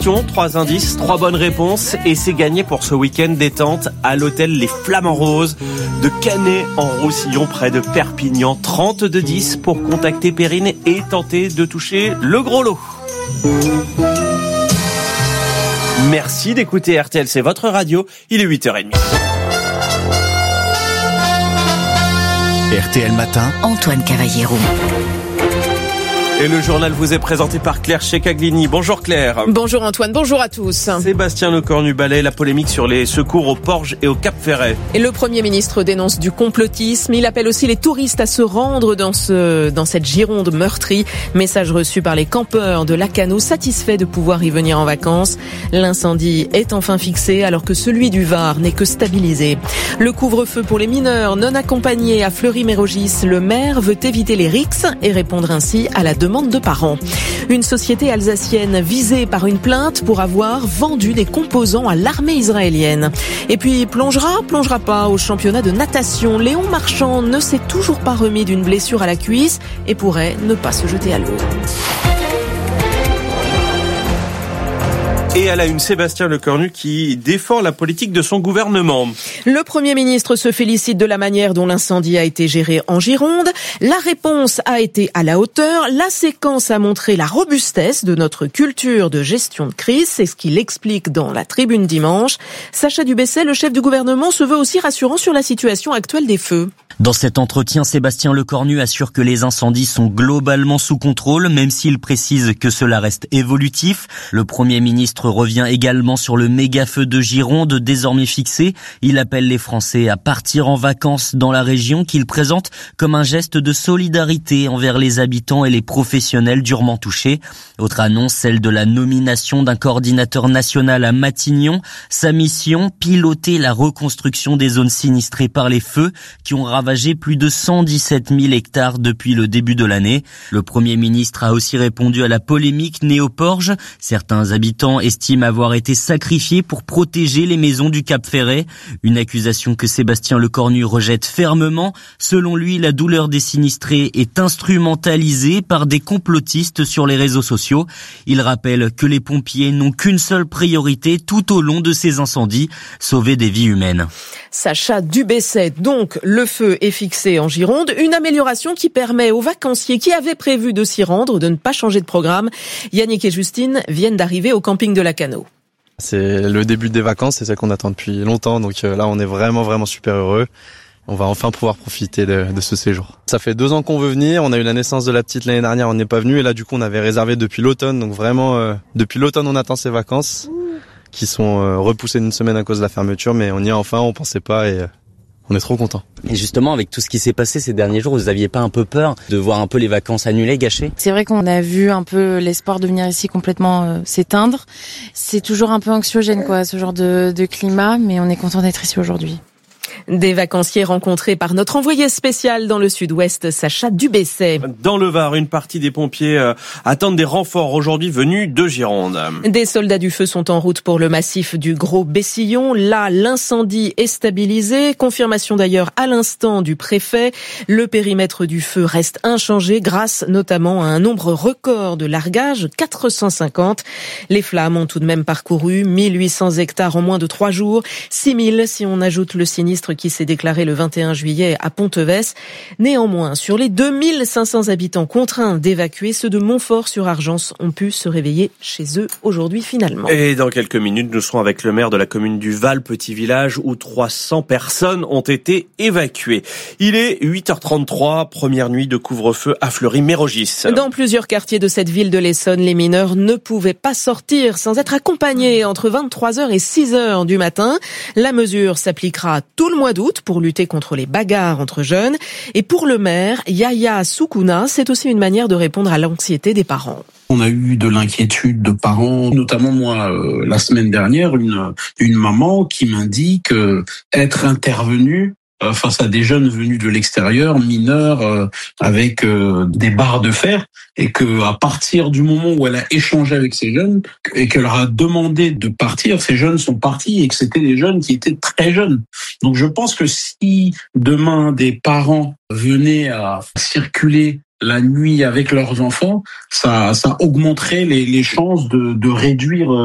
questions, 3 indices, 3 bonnes réponses et c'est gagné pour ce week-end détente à l'hôtel Les Flamants Roses de Canet en Roussillon près de Perpignan. 32-10 pour contacter Perrine et tenter de toucher le gros lot. Merci d'écouter RTL, c'est votre radio, il est 8h30. RTL Matin, Antoine Cavallero. Et le journal vous est présenté par Claire Checaglini. Bonjour Claire. Bonjour Antoine, bonjour à tous. Sébastien Lecornu balaie la polémique sur les secours aux Porges et au Cap-Ferret. Et le Premier ministre dénonce du complotisme. Il appelle aussi les touristes à se rendre dans cette Gironde meurtrie. Message reçu par les campeurs de Lacanau, satisfaits de pouvoir y venir en vacances. L'incendie est enfin fixé alors que celui du Var n'est que stabilisé. Le couvre-feu pour les mineurs non accompagnés à Fleury-Mérogis. Le maire veut éviter les rixes et répondre ainsi à la demande de parents. Une société alsacienne visée par une plainte pour avoir vendu des composants à l'armée israélienne. Et puis plongera pas au championnat de natation. Léon Marchand ne s'est toujours pas remis d'une blessure à la cuisse et pourrait ne pas se jeter à l'eau. Et à la une, Sébastien Lecornu qui défend la politique de son gouvernement. Le Premier ministre se félicite de la manière dont l'incendie a été géré en Gironde. La réponse a été à la hauteur. La séquence a montré la robustesse de notre culture de gestion de crise. C'est ce qu'il explique dans la Tribune dimanche. Sacha Dubesset, le chef du gouvernement, se veut aussi rassurant sur la situation actuelle des feux. Dans cet entretien, Sébastien Lecornu assure que les incendies sont globalement sous contrôle, même s'il précise que cela reste évolutif. Le Premier ministre revient également sur le méga-feu de Gironde, désormais fixé. Il appelle les Français à partir en vacances dans la région, qu'il présente comme un geste de solidarité envers les habitants et les professionnels durement touchés. Autre annonce, celle de la nomination d'un coordinateur national à Matignon. Sa mission, piloter la reconstruction des zones sinistrées par les feux qui ont ravagé plus de 117 000 hectares depuis le début de l'année. Le Premier ministre a aussi répondu à la polémique née aux Porges. Certains habitants estiment avoir été sacrifiés pour protéger les maisons du Cap-Ferret. Une accusation que Sébastien Lecornu rejette fermement. Selon lui, la douleur des sinistrés est instrumentalisée par des complotistes sur les réseaux sociaux. Il rappelle que les pompiers n'ont qu'une seule priorité tout au long de ces incendies, sauver des vies humaines. Sacha Dubesset, donc le feu est fixé en Gironde, une amélioration qui permet aux vacanciers qui avaient prévu de s'y rendre de ne pas changer de programme. Yannick et Justine viennent d'arriver au camping de Lacanau. C'est le début des vacances, c'est ça qu'on attend depuis longtemps, donc là on est vraiment super heureux. On va enfin pouvoir profiter de ce séjour. Ça fait 2 ans qu'on veut venir, on a eu la naissance de la petite l'année dernière, on n'est pas venu et là du coup on avait réservé depuis l'automne, donc vraiment depuis l'automne on attend ces vacances qui sont repoussées d'une semaine à cause de la fermeture, mais on y est enfin, on pensait pas et on est trop contents. Et justement, avec tout ce qui s'est passé ces derniers jours, vous aviez pas un peu peur de voir un peu les vacances annulées, gâchées ? C'est vrai qu'on a vu un peu l'espoir de venir ici complètement s'éteindre. C'est toujours un peu anxiogène, quoi, ce genre de climat, mais on est content d'être ici aujourd'hui. Des vacanciers rencontrés par notre envoyé spécial dans le sud-ouest, Sacha Dubesset. Dans le Var, une partie des pompiers attendent des renforts aujourd'hui venus de Gironde. Des soldats du feu sont en route pour le massif du Gros Bessillon. Là, l'incendie est stabilisé. Confirmation d'ailleurs à l'instant du préfet. Le périmètre du feu reste inchangé grâce notamment à un nombre record de largages, 450. Les flammes ont tout de même parcouru 1800 hectares en moins de 3 jours, 6000 si on ajoute le sinistre qui s'est déclaré le 21 juillet à Ponteves. Néanmoins, sur les 2500 habitants contraints d'évacuer, ceux de Montfort-sur-Argence ont pu se réveiller chez eux aujourd'hui finalement. Et dans quelques minutes, nous serons avec le maire de la commune du Val, petit village où 300 personnes ont été évacuées. Il est 8h33, première nuit de couvre-feu à Fleury-Mérogis. Dans plusieurs quartiers de cette ville de l'Essonne, les mineurs ne pouvaient pas sortir sans être accompagnés entre 23h et 6h du matin. La mesure s'appliquera tout le mois d'août pour lutter contre les bagarres entre jeunes. Et pour le maire, Yahya Soukouna, c'est aussi une manière de répondre à l'anxiété des parents. On a eu de l'inquiétude de parents, notamment moi, la semaine dernière, une maman qui m'indique être intervenue face à des jeunes venus de l'extérieur, mineurs, avec des barres de fer, et que à partir du moment où elle a échangé avec ces jeunes et qu'elle leur a demandé de partir, ces jeunes sont partis et que c'était des jeunes qui étaient très jeunes. Donc je pense que si demain des parents venaient à circuler la nuit avec leurs enfants, ça augmenterait les chances de réduire